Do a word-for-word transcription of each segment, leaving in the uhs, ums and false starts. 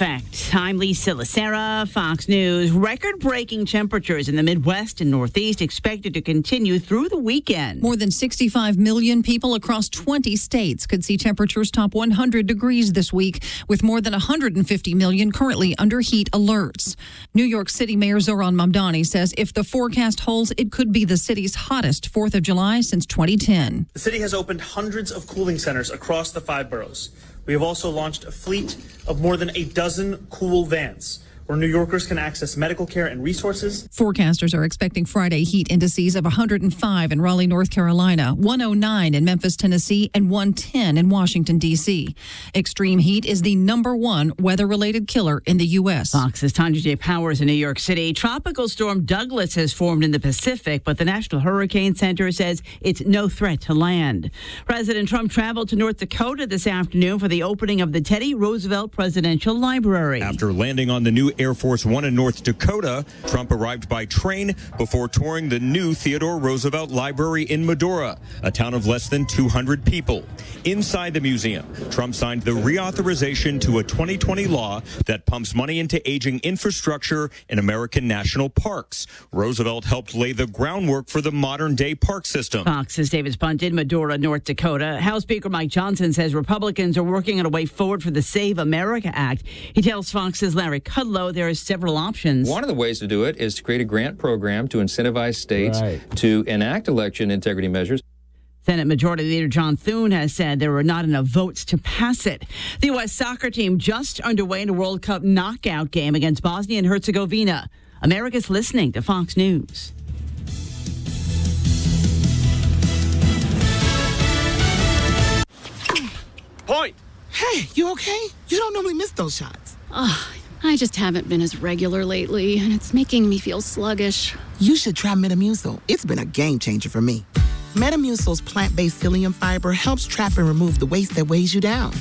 effect. I'm Lisa Lacera, Fox News. Record-breaking temperatures in the Midwest and Northeast expected to continue through the weekend. More than sixty-five million people across twenty states could see temperatures top one hundred degrees this week, with more than one hundred fifty million currently under heat alerts. New York City Mayor Zohran Mamdani says if the forecast holds, it could be the city's hottest fourth of July since twenty ten. The city has opened hundreds of cooling centers across the five boroughs. We have also launched a fleet of more than a dozen cool vans, where New Yorkers can access medical care and resources. Forecasters are expecting Friday heat indices of one hundred five in Raleigh, North Carolina, one oh nine in Memphis, Tennessee, and one ten in Washington, D C. Extreme heat is the number one weather-related killer in the U S. Fox's Tanya J. Powers in New York City. Tropical storm Douglas has formed in the Pacific, but the National Hurricane Center says it's no threat to land. President Trump traveled to North Dakota this afternoon for the opening of the Teddy Roosevelt Presidential Library. After landing on the new Air Force One in North Dakota, Trump arrived by train before touring the new Theodore Roosevelt Library in Medora, a town of less than two hundred people. Inside the museum, Trump signed the reauthorization to a twenty twenty law that pumps money into aging infrastructure in American national parks. Roosevelt helped lay the groundwork for the modern-day park system. Fox's David Spunt in Medora, North Dakota. House Speaker Mike Johnson says Republicans are working on a way forward for the Save America Act. He tells Fox's Larry Kudlow there are several options. One of the ways to do it is to create a grant program to incentivize states right. to enact election integrity measures. Senate Majority Leader John Thune has said there were not enough votes to pass it. The U S soccer team just underway in a World Cup knockout game against Bosnia and Herzegovina. America's listening to Fox News. Point! Hey, you okay? You don't normally miss those shots. Ugh. I just haven't been as regular lately, and it's making me feel sluggish. You should try Metamucil. It's been a game changer for me. Metamucil's plant-based psyllium fiber helps trap and remove the waste that weighs you down.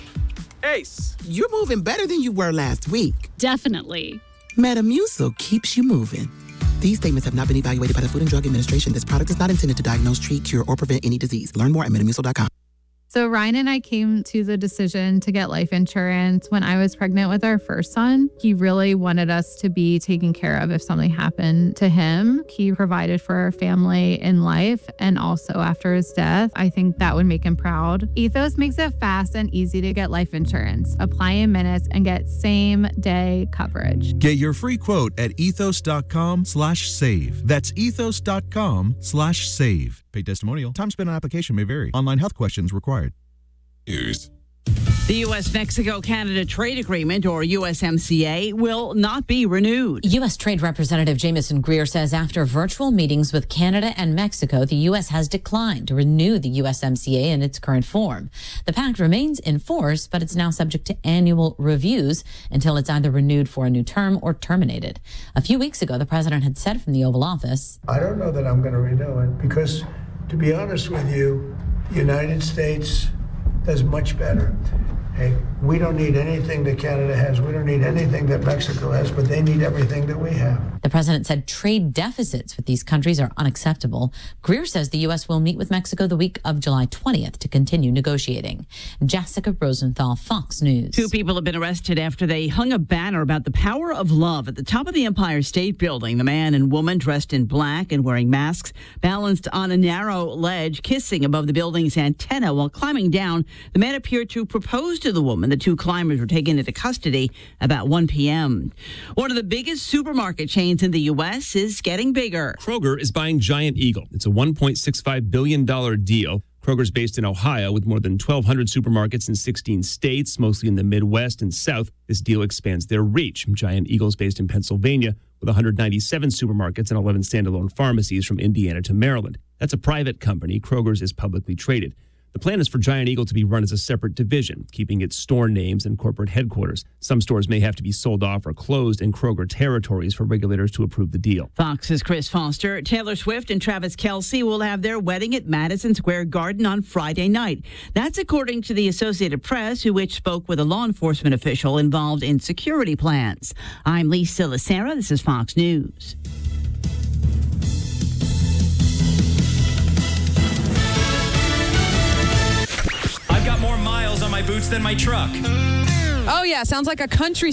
Ace! You're moving better than you were last week. Definitely. Metamucil keeps you moving. These statements have not been evaluated by the Food and Drug Administration. This product is not intended to diagnose, treat, cure, or prevent any disease. Learn more at metamucil dot com. So Ryan and I came to the decision to get life insurance when I was pregnant with our first son. He really wanted us to be taken care of if something happened to him. He provided for our family in life and also after his death. I think that would make him proud. Ethos makes it fast and easy to get life insurance. Apply in minutes and get same day coverage. Get your free quote at ethos dot com slash save. That's ethos dot com slash save. Paid testimonial. Time spent on application may vary. Online health questions required. News. The U S Mexico Canada Trade Agreement, or U S M C A, will not be renewed. U S. Trade Representative Jamieson Greer says after virtual meetings with Canada and Mexico, the U S has declined to renew the U S M C A in its current form. The pact remains in force, but it's now subject to annual reviews until it's either renewed for a new term or terminated. A few weeks ago, the president had said from the Oval Office, I don't know that I'm going to renew it because, to be honest with you, the United States does much better. Hey, we don't need anything that Canada has. We don't need anything that Mexico has, but they need everything that we have. The president said trade deficits with these countries are unacceptable. Greer says the U S will meet with Mexico the week of July twentieth to continue negotiating. Jessica Rosenthal, Fox News. Two people have been arrested after they hung a banner about the power of love at the top of the Empire State Building. The man and woman, dressed in black and wearing masks, balanced on a narrow ledge, kissing above the building's antenna while climbing down. The man appeared to propose to the woman. The two climbers were taken into custody about one p.m. One of the biggest supermarket chains in the U S is getting bigger. Kroger is buying Giant Eagle. It's a one point six five billion dollars deal. Kroger's based in Ohio with more than twelve hundred supermarkets in sixteen states, mostly in the Midwest and South. This deal expands their reach. Giant Eagle's based in Pennsylvania with one hundred ninety-seven supermarkets and eleven standalone pharmacies from Indiana to Maryland. That's a private company. Kroger's is publicly traded. The plan is for Giant Eagle to be run as a separate division, keeping its store names and corporate headquarters. Some stores may have to be sold off or closed in Kroger territories for regulators to approve the deal. Fox's Chris Foster. Taylor Swift and Travis Kelce will have their wedding at Madison Square Garden on Friday night. That's according to the Associated Press, who which spoke with a law enforcement official involved in security plans. I'm Lisa Lacera. This is Fox News. More miles on my boots than my truck. Oh, yeah. Sounds like a country